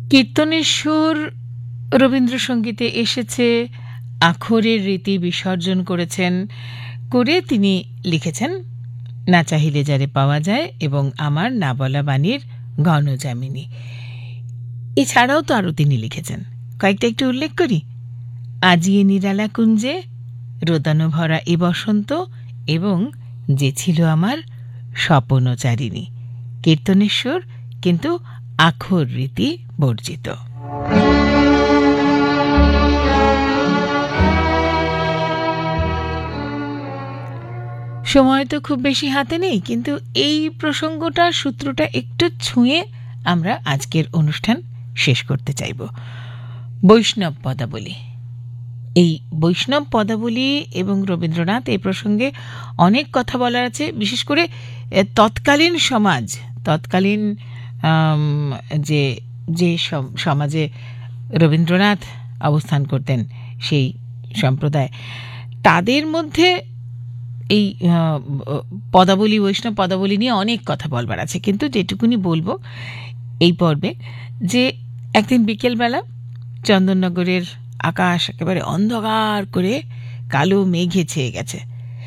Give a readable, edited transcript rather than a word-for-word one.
কীর্তনের সুর রবীন্দ্রসঙ্গীতে এসেছে, আখরের রীতি বিসর্জন করে তিনি লিখেছেন না চাহিলে যারে পাওয়া যায় এবং আমার না বলা বাণীর গণযামিনী। এছাড়াও তো আরও তিনি লিখেছেন, কয়েকটা একটু উল্লেখ করি। আজিয়ে নিরালা কুঞ্জে, রোদানো ভরা এ বসন্ত এবং যে ছিল আমার স্বপনচারিণী। কীর্তনের সুর, কিন্তু আখর রীতি বর্জিত। সময় তো খুব বেশি হাতে নেই, কিন্তু এই প্রসঙ্গটা, সূত্রটা একটু ছুঁয়ে আমরা আজকের অনুষ্ঠান শেষ করতে চাইব। বৈষ্ণব পদাবলী। এই বৈষ্ণব পদাবলী এবং রবীন্দ্রনাথ, এই প্রসঙ্গে অনেক কথা বলার আছে। বিশেষ করে তৎকালীন সমাজ, তৎকালীন যে যে সমাজে রবীন্দ্রনাথ অবস্থান করতেন, সেই সম্প্রদায়, তাদের মধ্যে এই পদাবলী, বৈষ্ণব পদাবলী নিয়ে অনেক কথা বলবার আছে। কিন্তু যেটুকুনি বলবো এই পর্বে, যে একদিন বিকেলবেলা চন্দননগরের আকাশ একেবারে অন্ধকার করে কালো মেঘে ছেয়ে গেছে।